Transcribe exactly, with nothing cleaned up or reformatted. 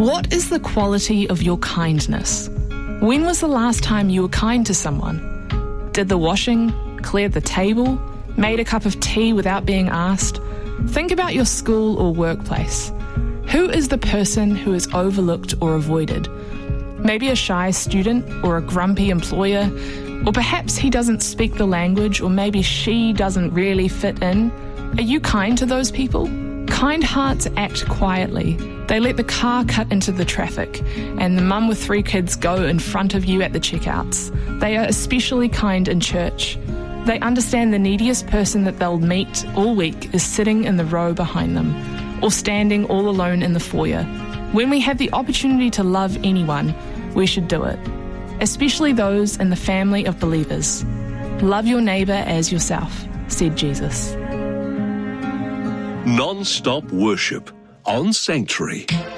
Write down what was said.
What is the quality of your kindness? When was the last time you were kind to someone? Did the washing, cleared the table, made a cup of tea without being asked? Think about your school or workplace. Who is the person who is overlooked or avoided? Maybe a shy student or a grumpy employer, or perhaps he doesn't speak the language, or maybe she doesn't really fit in. Are you kind to those people? Kind hearts act quietly. They let the car cut into the traffic and the mum with three kids go in front of you at the checkouts. They are especially kind in church. They understand the neediest person that they'll meet all week is sitting in the row behind them or standing all alone in the foyer. When we have the opportunity to love anyone, we should do it, especially those in the family of believers. Love your neighbour as yourself, said Jesus. Non-stop worship on Sanctuary.